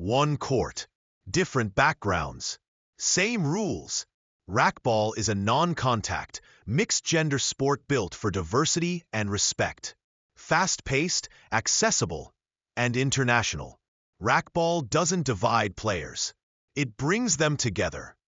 One court, different backgrounds, same rules. Racquetball is a non-contact, mixed-gender sport built for diversity and respect. Fast-paced, accessible, and international. Racquetball doesn't divide players. It brings them together.